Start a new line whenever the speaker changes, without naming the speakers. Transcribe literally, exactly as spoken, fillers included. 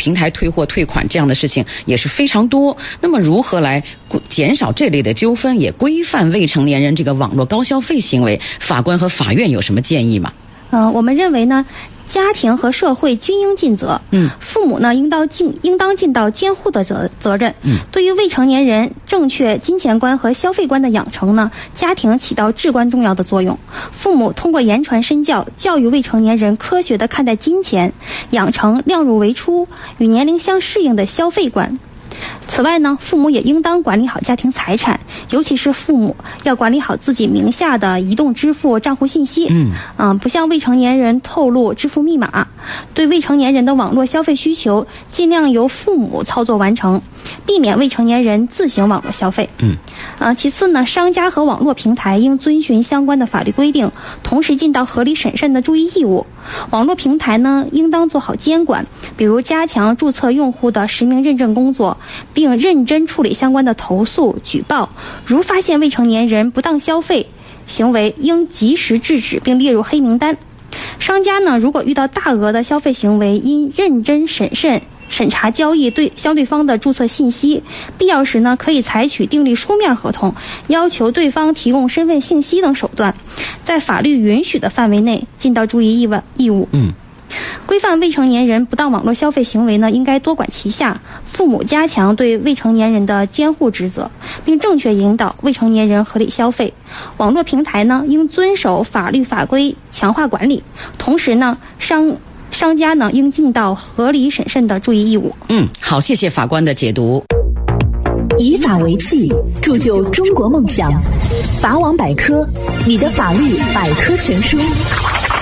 平台退货退款这样的事情也是非常多。那么如何来减少这类的纠纷，也规范未成年人这个网络高消费行为，法官和法院有什么建议吗？
嗯、呃，我们认为呢，家庭和社会均应尽责。嗯，父母呢应当尽应当尽到监护的责责任。嗯，对于未成年人正确金钱观和消费观的养成呢，家庭起到至关重要的作用。父母通过言传身教，教育未成年人科学地看待金钱，养成量入为出、与年龄相适应的消费观。此外呢，父母也应当管理好家庭财产，尤其是父母要管理好自己名下的移动支付账户信息。嗯，啊，不向未成年人透露支付密码。对未成年人的网络消费需求，尽量由父母操作完成，避免未成年人自行网络消费。嗯，啊，其次呢，商家和网络平台应遵循相关的法律规定，同时尽到合理审慎的注意义务。网络平台呢，应当做好监管，比如加强注册用户的实名认证工作，并认真处理相关的投诉举报。如发现未成年人不当消费行为，应及时制止并列入黑名单。商家呢，如果遇到大额的消费行为，应认真审慎审查交易对相对方的注册信息，必要时呢，可以采取订立书面合同，要求对方提供身份信息等手段，在法律允许的范围内尽到注意义务义务。嗯。规范未成年人不当网络消费行为呢，应该多管齐下，父母加强对未成年人的监护职责，并正确引导未成年人合理消费。网络平台呢，应遵守法律法规，强化管理。同时呢，商商家呢，应尽到合理审慎的注意义务。
嗯，好，谢谢法官的解读。
以法为器，铸就中国梦想。法网百科，你的法律百科全书。